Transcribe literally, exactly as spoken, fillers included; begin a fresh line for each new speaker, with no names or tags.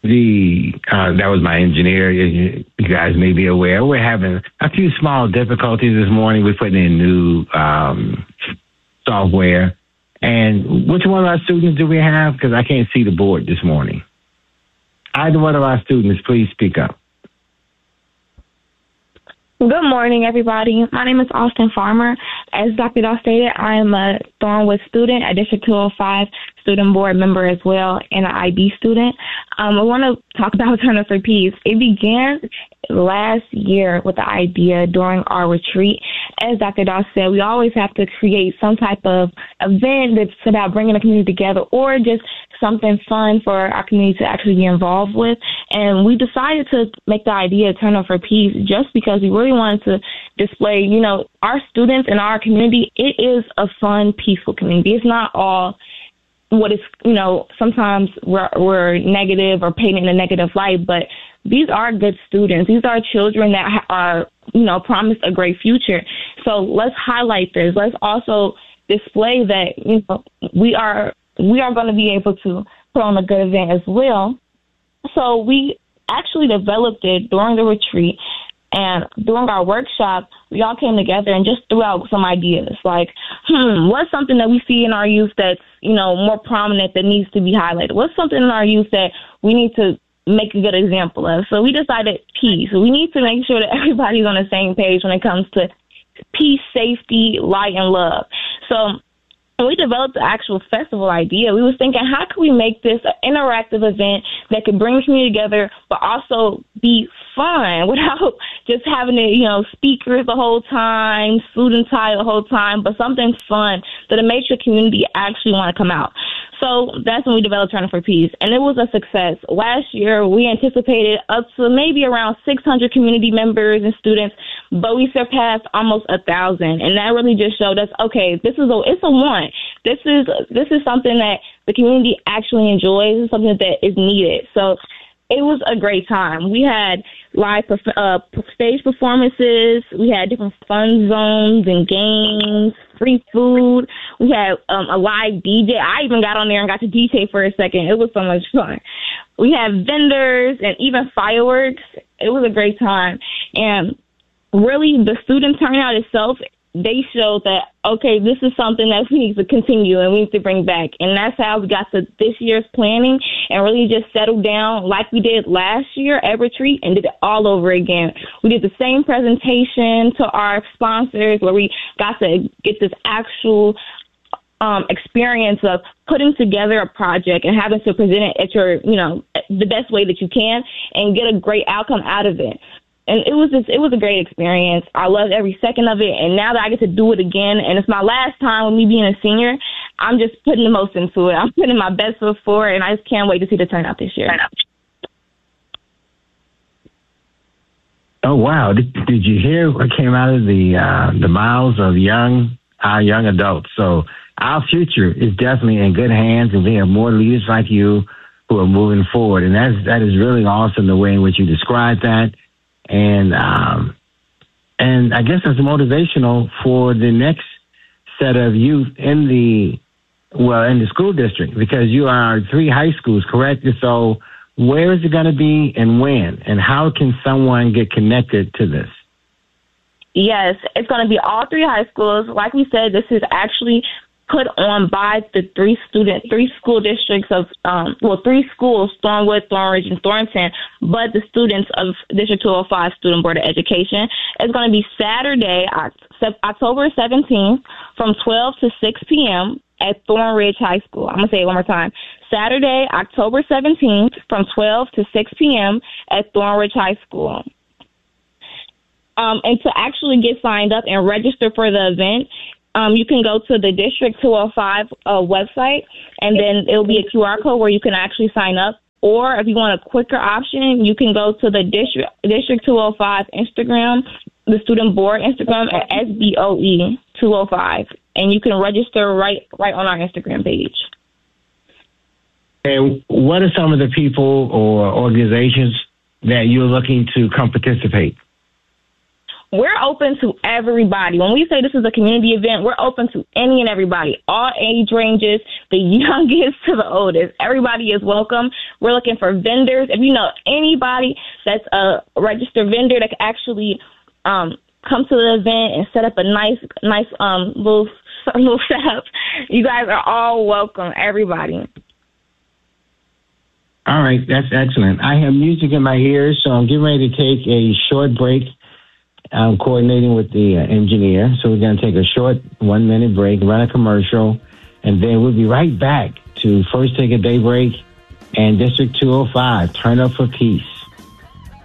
the uh, that was my engineer. You, you guys may be aware we're having a few small difficulties this morning. We're putting in new um, software. And which one of our students do we have? Because I can't see the board this morning. Either one of our students, please speak up.
Good morning, everybody. My name is Austin Farmer. As Doctor Dahl stated, I am a Thornwood student, a District two oh five student board member as well, and an I B student. Um, I want to talk about Turn for Peace. It began last year with the idea during our retreat. As Doctor Dahl said, we always have to create some type of event that's about bringing the community together or just something fun for our community to actually be involved with. And we decided to make the idea Turn Up for Peace just because we really wanted to display, you know, our students in our community. It is a fun, peaceful community. It's not all what is, you know, sometimes we're, we're negative or painted in a negative light, but these are good students. These are children that are, you know, promised a great future. So let's highlight this. Let's also display that, you know, we are we are going to be able to put on a good event as well. So we actually developed it during the retreat, and during our workshop, we all came together and just threw out some ideas like, hmm, what's something that we see in our youth that's, you know, more prominent that needs to be highlighted? What's something in our youth that we need to make a good example of? So we decided peace. We need to make sure that everybody's on the same page when it comes to peace, safety, light, and love. So when we developed the actual festival idea, we was thinking, how can we make this an interactive event that could bring the community together, but also be fun without just having it, you know, speakers the whole time, student tie the whole time, but something fun that makes the community actually want to come out. So that's when we developed Turn for Peace, and it was a success. Last year, we anticipated up to maybe around six hundred community members and students, but we surpassed almost a thousand, and that really just showed us, okay, this is a it's a one. This is this is something that the community actually enjoys. It's something that is needed. So it was a great time. We had live uh, stage performances. We had different fun zones and games, free food. We had um, a live D J. I even got on there and got to D J for a second. It was so much fun. We had vendors and even fireworks. It was a great time. And really, the student turnout itself, they showed that, okay, this is something that we need to continue and we need to bring back. And that's how we got to this year's planning and really just settled down like we did last year at Retreat and did it all over again. We did the same presentation to our sponsors where we got to get this actual um, experience of putting together a project and having to present it at your, you know, the best way that you can and get a great outcome out of it. And it was just, it was a great experience. I loved every second of it. And now that I get to do it again, and it's my last time with me being a senior, I'm just putting the most into it. I'm putting my best foot forward, and I just can't wait to see the turnout this year.
Oh, wow. Did, did you hear what came out of the uh, the mouths of young, our young adults? So our future is definitely in good hands, and we have more leaders like you who are moving forward. And that's, that is really awesome, the way in which you described that. And um, and I guess it's motivational for the next set of youth in the, well, in the school district, because you are three high schools, correct? So where is it going to be and when? And how can someone get connected to this?
Yes, it's going to be all three high schools. Like we said, this is actually put on by the three student, three school districts of, um, well, three schools, Thornwood, Thornridge, and Thornton, but the students of District two oh five Student Board of Education. It's going to be Saturday, October seventeenth from twelve to six p.m. at Thornridge High School. I'm going to say it one more time. Saturday, October seventeenth from twelve to six p.m. at Thornridge High School. Um, and to actually get signed up and register for the event, Um, you can go to the District two oh five uh, website, and then it'll be a Q R code where you can actually sign up. Or if you want a quicker option, you can go to the District District two oh five Instagram, the student board Instagram at S B O E two oh five, and you can register right right on our Instagram page.
And what are some of the people or organizations that you're looking to come participate?
we're open to everybody. When we say this is a community event, we're open to any and everybody, all age ranges, the youngest to the oldest. Everybody is welcome. We're looking for vendors. If you know anybody that's a registered vendor that can actually um, come to the event and set up a nice, nice um, little, little setup, you guys are all welcome, everybody.
All right, that's excellent. I have music in my ears, so I'm getting ready to take a short break. I'm coordinating with the uh, engineer, so we're going to take a short one-minute break, run a commercial, and then we'll be right back to First Take a Day Break and District two oh five, Turn Up for Peace.